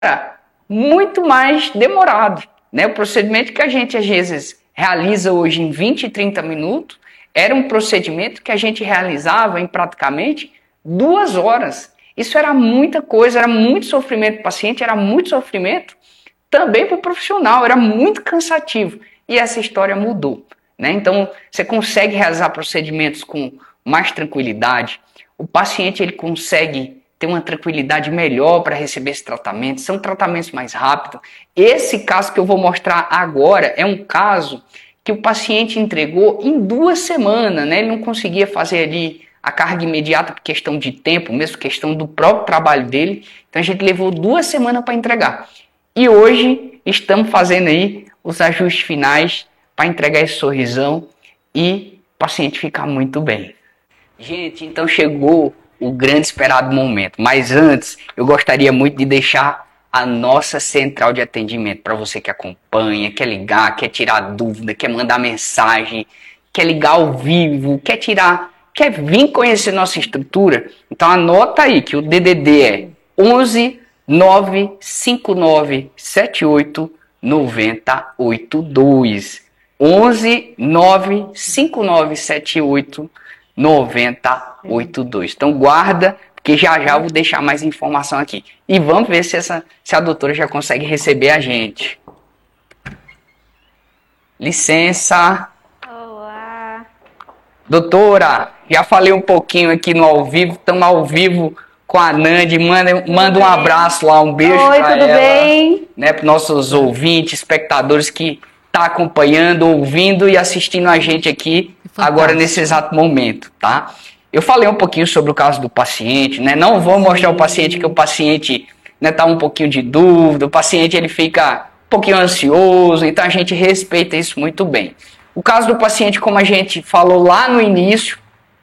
era muito mais demorado, né? O procedimento que a gente às vezes realiza hoje em 20, 30 minutos era um procedimento que a gente realizava em praticamente 2 horas. Isso era muita coisa, era muito sofrimento para o paciente, era muito sofrimento também para o profissional, era muito cansativo. E essa história mudou, né? Então, você consegue realizar procedimentos com mais tranquilidade, o paciente ele consegue ter uma tranquilidade melhor para receber esse tratamento, são tratamentos mais rápidos. Esse caso que eu vou mostrar agora é um caso que o paciente entregou em 2 semanas, né? Ele não conseguia fazer ali a carga imediata por questão de tempo, mesmo questão do próprio trabalho dele. Então a gente levou 2 semanas para entregar. E hoje estamos fazendo aí os ajustes finais para entregar esse sorrisão e o paciente ficar muito bem. Gente, então chegou o grande esperado momento. Mas antes, eu gostaria muito de deixar a nossa central de atendimento para você que acompanha, quer ligar, quer tirar dúvida, quer mandar mensagem, quer ligar ao vivo, quer vir conhecer nossa estrutura. Então anota aí que o DDD é 11 959 78 9082. 11 959 78 9082. Então guarda, porque já já eu vou deixar mais informação aqui. E vamos ver se a doutora já consegue receber a gente. Licença. Olá. Doutora, já falei um pouquinho aqui no ao vivo, estamos ao vivo com a Nandi, manda um abraço lá, um beijo para ela. Oi, tudo bem? Né, para nossos ouvintes, espectadores que tá acompanhando, ouvindo e assistindo a gente aqui agora nesse exato momento, tá? Eu falei um pouquinho sobre o caso do paciente, né? Não vou mostrar o paciente que o paciente, né, tá um pouquinho de dúvida, o paciente ele fica um pouquinho ansioso, então a gente respeita isso muito bem. O caso do paciente, como a gente falou lá no início,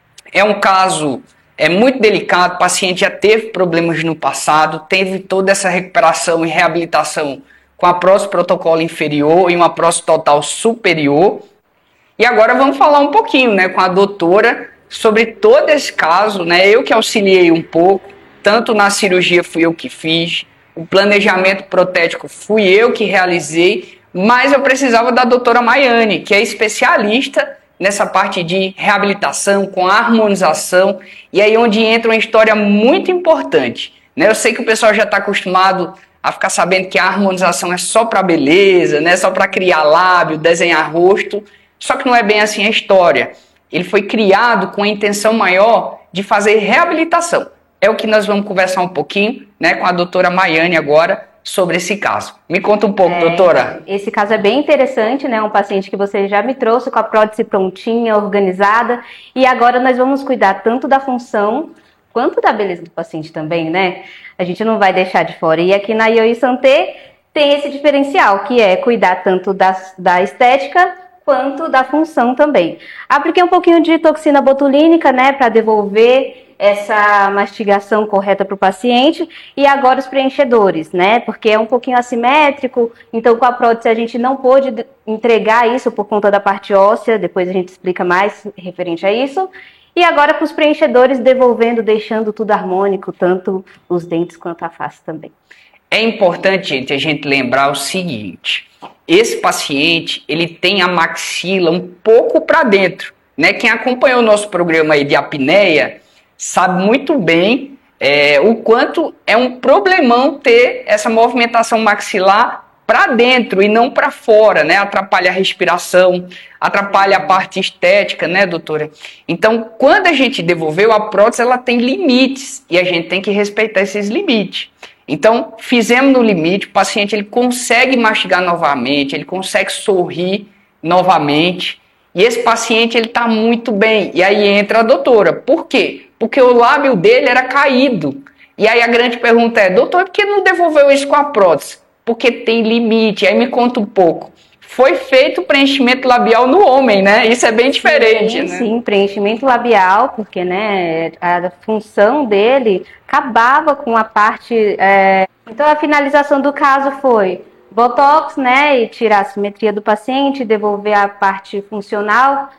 é um caso muito delicado, o paciente já teve problemas no passado, teve toda essa recuperação e reabilitação com a prótese protocolo inferior e uma prótese total superior. E agora vamos falar um pouquinho, né, com a doutora sobre todo esse caso, né? Eu que auxiliei um pouco, tanto na cirurgia fui eu que fiz, o planejamento protético fui eu que realizei, mas eu precisava da doutora Maiane, que é especialista nessa parte de reabilitação, com harmonização, e aí onde entra uma história muito importante, né? Eu sei que o pessoal já está acostumado a ficar sabendo que a harmonização é só para beleza, né? Só para criar lábio, desenhar rosto, só que não é bem assim a história. Ele foi criado com a intenção maior de fazer reabilitação. É o que nós vamos conversar um pouquinho, né, com a doutora Maiane agora sobre esse caso. Me conta um pouco, doutora. Esse caso é bem interessante, né? Um paciente que você já me trouxe com a prótese prontinha, organizada, e agora nós vamos cuidar tanto da função quanto da beleza do paciente também, né? A gente não vai deixar de fora. E aqui na Ioi Santé tem esse diferencial, que é cuidar tanto da estética quanto da função também. Apliquei um pouquinho de toxina botulínica, né, para devolver essa mastigação correta para o paciente, e agora os preenchedores, né, porque é um pouquinho assimétrico, então com a prótese a gente não pôde entregar isso por conta da parte óssea, depois a gente explica mais referente a isso, e agora com os preenchedores devolvendo, deixando tudo harmônico, tanto os dentes quanto a face também. É importante, gente, a gente lembrar o seguinte: esse paciente, ele tem a maxila um pouco para dentro, né? Quem acompanhou o nosso programa aí de apneia sabe muito bem o quanto é um problemão ter essa movimentação maxilar para dentro e não para fora, né? Atrapalha a respiração, atrapalha a parte estética, né, doutora? Então, quando a gente devolveu, a prótese ela tem limites e a gente tem que respeitar esses limites. Então, fizemos no limite, o paciente ele consegue mastigar novamente, ele consegue sorrir novamente, e esse paciente ele está muito bem. E aí entra a doutora. Por quê? Porque o lábio dele era caído. E aí a grande pergunta é: doutor, por que não devolveu isso com a prótese? Porque tem limite. Aí me conta um pouco. Foi feito preenchimento labial no homem, né? Isso é bem diferente, sim, né? Sim, preenchimento labial, porque, né, a função dele acabava com a parte... Então, a finalização do caso foi botox, né, e tirar a simetria do paciente, devolver a parte funcional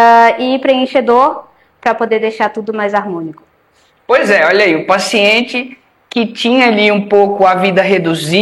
e preenchedor para poder deixar tudo mais harmônico. Pois é, olha aí, o paciente que tinha ali um pouco a vida reduzida,